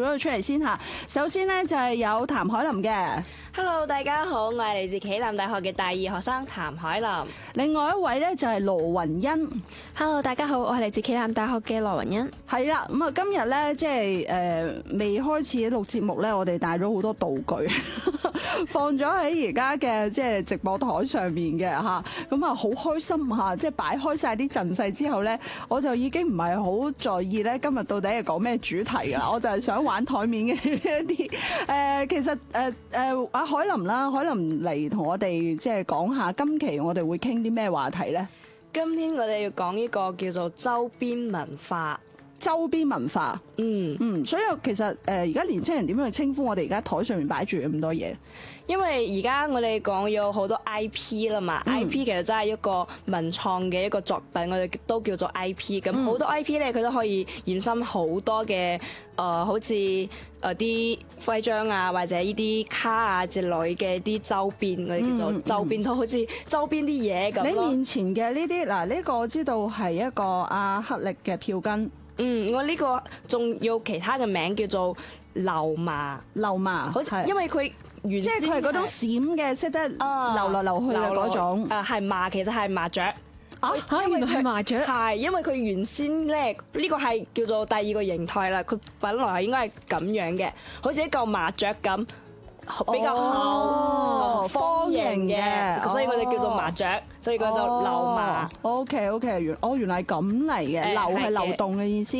咗佢出嚟先嚇。首先咧就係有譚凱琳嘅， Hello， 大家好，我係嚟自暨南大學嘅大二學生譚凱琳。 另外一位咧就係羅雲欣。 Hello， 大家好，我係嚟自暨南大學嘅羅雲欣。 係啦，咁啊今日咧即係未開始錄節目咧，我哋帶咗好多道具放咗喺而家嘅即係直播台上面嘅嚇，咁啊好開心嚇！即係擺開晒啲陣勢之後咧，我就已經唔係好在意咧今日到底係講咩主題㗎啦，我就係想玩台面嘅呢一啲其實阿凱琳啦，凱琳嚟同我哋即係講下今期我哋會傾啲咩話題咧？ 今天我哋要講呢個叫做周邊文化。 周邊文化，所以其實而家年輕人點樣去稱呼我哋而家台上面擺住咁多嘢？ 因為而家我哋講有好多 IP 啦嘛，IP 其實真係一個文創嘅一個作品，我哋都叫做 IP。咁好多 IP 咧，佢都可以延伸好多嘅好似啲徽章啊，或者呢啲卡啊之類嘅啲周邊，我哋叫做周邊套，好似周邊啲嘢咁。 你面前嘅呢啲嗱，呢個我知道係一個阿克力嘅票根。 我呢個仲有其他嘅名叫做流麻， 好似因為佢原先即係佢係嗰種閃嘅，識得流來流去嘅嗰種。 係麻，其實係麻雀。 原來係麻雀。 係因為佢原先咧呢個係叫做第二個形態啦，佢本來應該係咁樣嘅，好似一嚿麻雀咁。比較厚方形嘅，所以我哋叫做麻雀，所以叫做流麻。 OK， 原來係咁嚟嘅，流係流動嘅意思。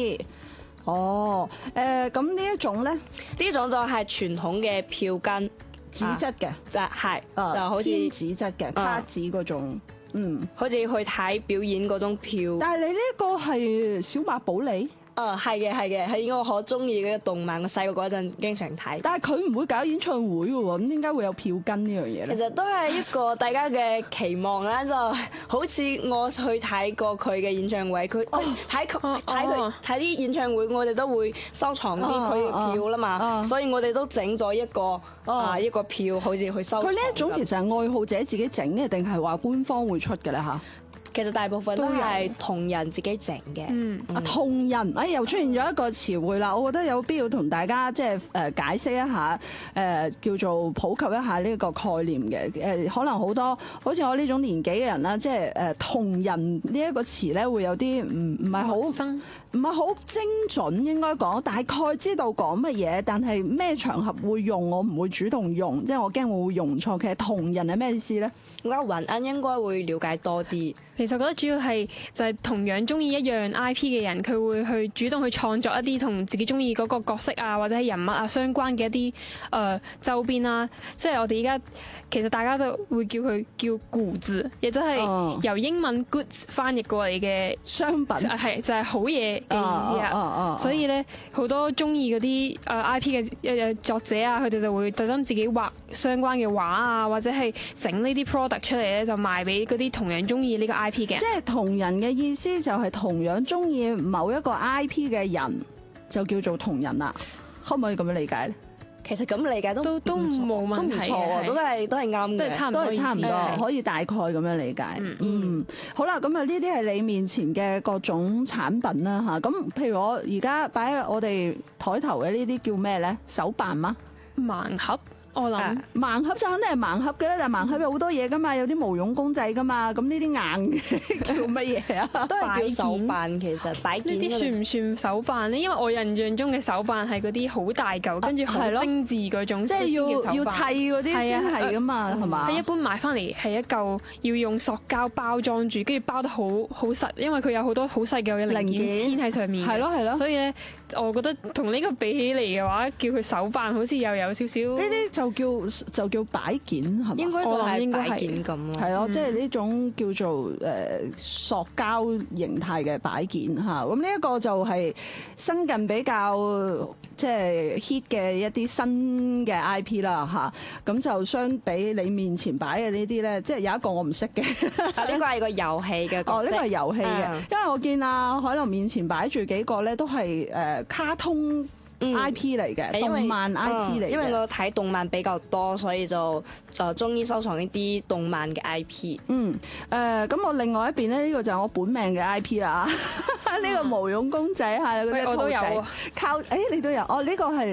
咁呢一種咧？ 呢種就係傳統嘅票根， 紙質嘅， 就係就好似紙質嘅卡紙嗰種。 好似去睇表演嗰種票。 但係你呢個係小馬寶莉？ 係嘅，係我好中意嘅動漫，我細個嗰陣經常睇。 但係佢唔會搞演唱會嘅喎，咁點解會有票根呢樣嘢咧？ 其實都係一個大家嘅期望啦，就好似我去睇過佢嘅演唱會，佢睇啲演唱會，我哋都會收藏啲佢嘅票啦嘛，所以我哋都整咗一個票，好似去收藏。 佢呢一種其實係愛好者自己整嘅，定係話官方會出嘅咧嚇？ 其實大部分都係同人自己整嘅。 同人，又出現咗一個詞彙啦，我覺得有必要同大家即係解釋一下，叫做普及一下呢個概念嘅。可能好多好似我呢種年紀嘅人啦，即係同人呢一個詞咧，會有啲唔係好精準應該講，大概知道講乜嘢，但係咩場合會用，我唔會主動用，即係我驚我會用錯。其實同人係咩意思咧？ 我覺得雲恩應該會了解多啲。 其實覺得主要係就係同樣中意一樣 IP 嘅人，佢會去主動去創作一啲同自己中意嗰個角色啊，或者係人物啊相關嘅一啲周邊啦。即係我哋而家其實大家都會叫佢叫古字，亦都係由英文 goods 翻譯過嚟嘅商品，係就係好嘢嘅意思啊。所以咧好多中意嗰啲IP 嘅作者啊，佢哋就會特登自己畫相關嘅畫啊，或者係整呢啲 product 出嚟咧，就賣俾嗰啲同樣中意呢個IP 嘅。 即係同人嘅意思就係同樣中意某一個 IP 嘅人，就叫做同人啦。可唔可以咁樣理解咧？ 其實咁理解都冇問題嘅， 都係啱嘅， 都係差唔多， 可以大概咁樣理解。好啦，咁啊呢啲係你面前嘅各種產品啦嚇。咁譬如我而家擺喺我哋台頭嘅呢啲叫咩咧？手辦嗎？ 盲盒。我諗盲盒就肯定係盲盒嘅啦，但係盲盒有好多嘢噶嘛，有啲毛絨公仔噶嘛，咁呢啲硬嘅叫乜嘢啊？ 都係叫手辦，其實擺件呢啲算唔算手辦咧？因為我印象中嘅手辦係嗰啲好大嚿，跟住好精緻嗰種， 即係要砌嗰啲先係噶嘛，係嘛？ 係一般買翻嚟係一嚿要用塑膠包裝住，跟住包得好實，因為佢有好多好細嘅零件黐喺上面。 係咯。 所以咧，我覺得同呢個比起嚟嘅話，叫佢手辦好似又有少少。 呢啲就叫擺件係嘛？ 應該就係擺件咁咯。係咯，即係呢種叫做塑膠形態嘅擺件嚇。咁呢一個就係新近比較即係 hit 嘅一啲新嘅 IP 啦嚇。咁就相比你面前擺嘅呢啲咧，即係有一個我唔識嘅。 呢個係個遊戲嘅角色。 呢個係遊戲嘅，因為我見阿凱琳面前擺住幾個咧，都係卡通IP 嚟嘅，動漫 IP 嚟嘅。因為我睇動漫比較多，所以就中意收藏呢啲動漫嘅 IP。咁我另外一邊咧，呢個就係我本命嘅 IP 啦。呢個毛絨公仔係嗰啲兔仔，你都有。呢個係